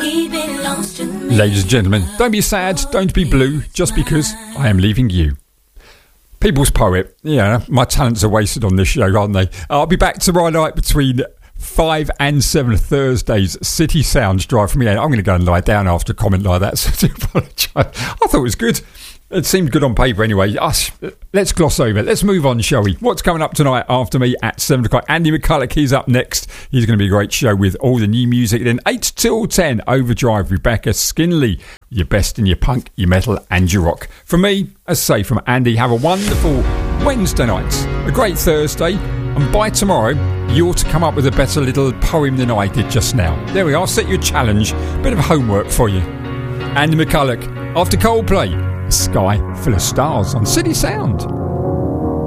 Ladies and gentlemen, don't be sad, don't be blue, just because I am leaving you. People's poet. Yeah, my talents are wasted on this show, aren't they? I'll be back tomorrow night between 5 and 7 Thursdays. City Sounds drive for me. I'm going to go and lie down after a comment like that, so I do apologise. I thought it was good. It seemed good on paper anyway. Let's gloss over it. Let's move on, shall we? What's coming up tonight after me at 7 o'clock? Andy McCulloch, he's up next. He's going to be a great show with all the new music. Then 8 till 10, Overdrive, Rebecca Skinley. Your best in your punk, your metal and your rock. From me, as I say, from Andy, have a wonderful Wednesday night. A great Thursday. And by tomorrow, you ought to come up with a better little poem than I did just now. There we are. Set you a challenge. Bit of homework for you. Andy McCulloch, after Coldplay. Sky full of stars on City Sound.